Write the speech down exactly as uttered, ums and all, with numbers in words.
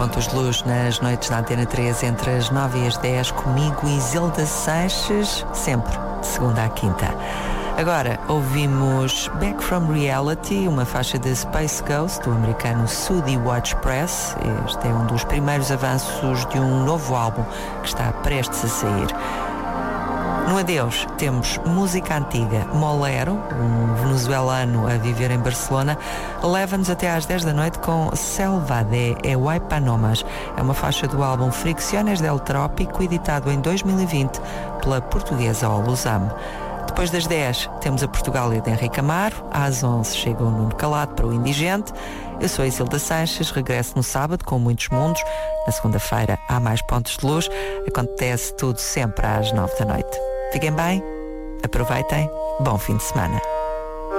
pontos de luz nas noites da Antena três entre as nove e as dez, comigo Isilda Sanches, sempre, de segunda à quinta. Agora ouvimos Back from Reality, uma faixa de Space Ghost, do americano Sudi Watch Press. Este é um dos primeiros avanços de um novo álbum que está prestes a sair. No adeus temos música antiga. Molero, um venezuelano a viver em Barcelona, leva-nos até às dez da noite com Selva de Huaypanomas. É uma faixa do álbum Fricciones del Trópico, editado em dois mil e vinte pela portuguesa Olusam. Depois das dez temos a Portugália de Henrique Amaro. Às onze chega o Nuno Calado para o Indigente. Eu sou a Isilda Sanches, regresso no sábado com Muitos Mundos. Na segunda-feira há mais Pontos de Luz. Acontece tudo sempre às nove da noite. Fiquem bem, aproveitem, bom fim de semana.